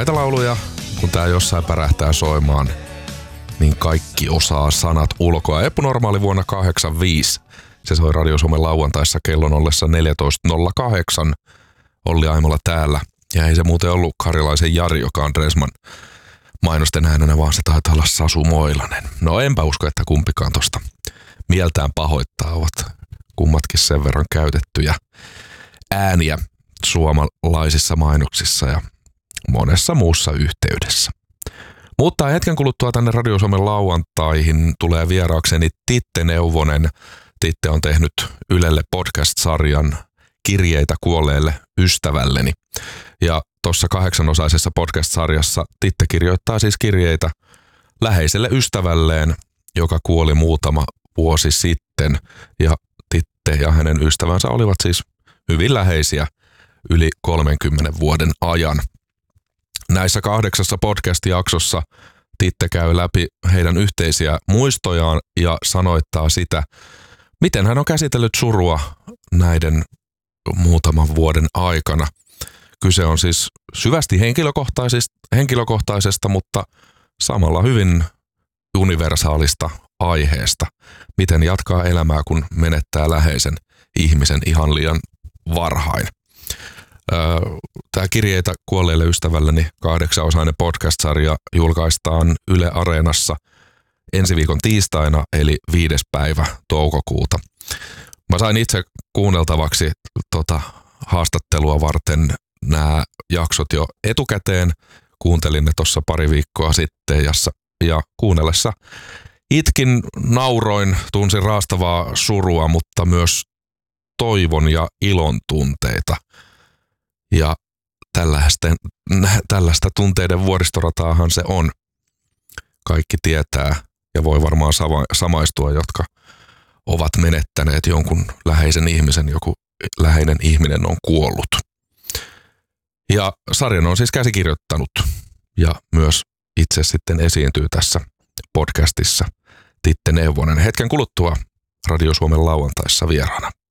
näitä lauluja, kun tää jossain pärähtää soimaan, niin kaikki osaa sanat ulkoa. Epänormaali vuonna 1985. Se soi Radio Suomen lauantaissa kellon ollessa 14.08. Olli Aimola täällä. Ja ei se muuten ollut Karjalaisen Jari, joka on Dresman mainosten äänenä, vaan se taitaa olla Sasu Moilanen. No enpä usko, että kumpikaan tosta mieltään pahoittaa, ovat kummatkin sen verran käytettyjä ääniä suomalaisissa mainoksissa ja monessa muussa yhteydessä. Mutta hetken kuluttua tänne Radio Suomen lauantaihin tulee vieraakseni Titte Neuvonen. Titte on tehnyt Ylelle podcast-sarjan Kirjeitä kuolleelle ystävälleni. Ja tuossa 8-osaisessa podcast-sarjassa Titte kirjoittaa siis kirjeitä läheiselle ystävälleen, joka kuoli muutama vuosi sitten. Ja Titte ja hänen ystävänsä olivat siis hyvin läheisiä yli 30 vuoden ajan. Näissä 8 podcast-jaksossa Titte käy läpi heidän yhteisiä muistojaan ja sanoittaa sitä, miten hän on käsitellyt surua näiden muutaman vuoden aikana. Kyse on siis syvästi henkilökohtaisesta, mutta samalla hyvin universaalista aiheesta. Miten jatkaa elämää, kun menettää läheisen ihmisen ihan liian varhain. Tämä Kirjeitä kuolleelle ystävälleni 8-osainen podcast-sarja julkaistaan Yle Areenassa ensi viikon tiistaina, eli 5. päivä toukokuuta. Mä sain itse kuunneltavaksi haastattelua varten nämä jaksot jo etukäteen. Kuuntelin ne tuossa pari viikkoa sitten ja kuunnellessa itkin, nauroin, tunsin raastavaa surua, mutta myös toivon ja ilon tunteita. Ja tällaista tunteiden vuoristorataahan se on. Kaikki tietää ja voi varmaan samaistua, jotka ovat menettäneet jonkun läheisen ihmisen, joku läheinen ihminen on kuollut. Ja sarjan on siis käsikirjoittanut ja myös itse sitten esiintyy tässä podcastissa Titte Neuvonen. Hetken kuluttua Radio Suomen lauantaissa vieraana.